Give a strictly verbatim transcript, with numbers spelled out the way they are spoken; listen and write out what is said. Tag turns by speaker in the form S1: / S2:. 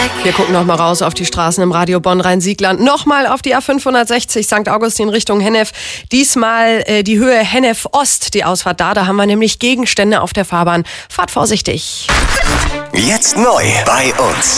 S1: Wir gucken noch mal raus auf die Straßen im Radio Bonn-Rhein-Siegland. Nochmal auf die A fünfhundertsechzig Sankt Augustin Richtung Hennef. Diesmal äh, die Höhe Hennef Ost, die Ausfahrt da. Da haben wir nämlich Gegenstände auf der Fahrbahn. Fahrt vorsichtig.
S2: Jetzt neu bei uns.